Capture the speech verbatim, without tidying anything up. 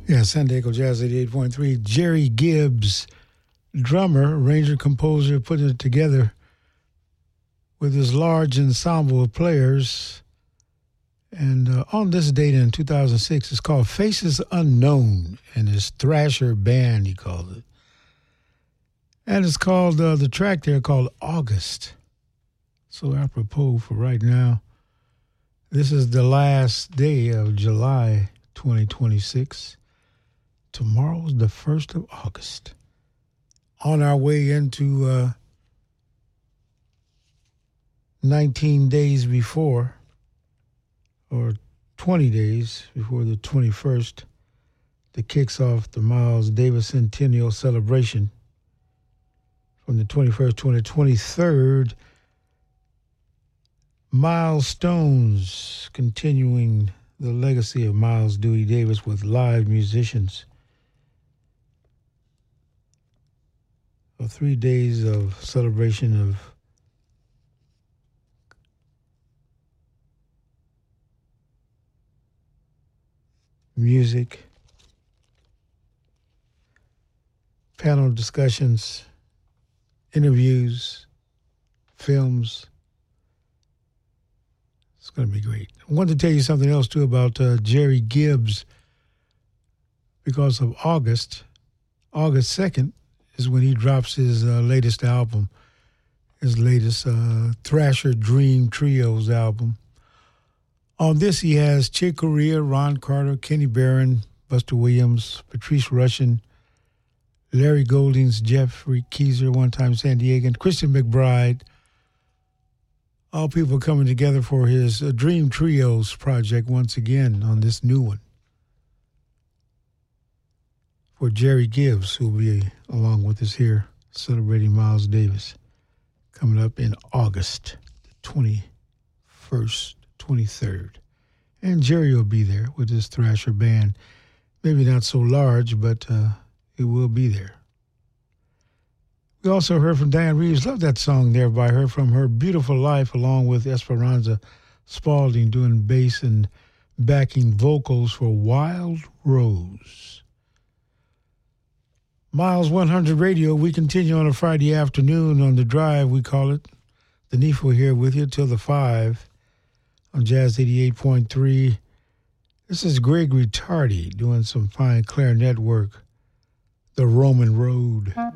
Yeah, San Diego Jazz eighty-eight point three. Jerry Gibbs, drummer, arranger, composer, putting it together with his large ensemble of players. And uh, on this date in two thousand six, it's called Faces Unknown, and his Thrasher Band, he called it. And it's called, uh, the track there called August. So apropos for right now, this is the last day of July twenty twenty-six. Tomorrow's the first of August. On our way into uh, nineteen days before, or twenty days before the twenty-first, that kicks off the Miles Davis Centennial Celebration from the twenty-first to the twenty-third. Milestones, continuing the legacy of Miles Dewey Davis with live musicians. For three days of celebration of music, panel discussions, interviews, films. It's going to be great. I wanted to tell you something else, too, about uh, Jerry Gibbs. Because of August, August second is when he drops his uh, latest album, his latest uh, Thrasher Dream Trios album. On this, he has Chick Corea, Ron Carter, Kenny Barron, Buster Williams, Patrice Rushen, Larry Goldings, Jeffrey Keezer, one-time San Diegan, Christian McBride, all people coming together for his uh, Dream Trios project once again on this new one. For Jerry Gibbs, who will be along with us here celebrating Miles Davis, coming up in August the twenty-first, twenty-third. And Jerry will be there with his Thrasher Band. Maybe not so large, but uh, it will be there. We also heard from Diane Reeves. Love that song there by her, from her Beautiful Life, along with Esperanza Spalding doing bass and backing vocals for Wild Rose. Miles one hundred Radio, we continue on a Friday afternoon on The Drive, we call it. The Neefle here with you till the five on Jazz eighty-eight point three. This is Gregory Tardy doing some fine clarinet work, The Roman Road.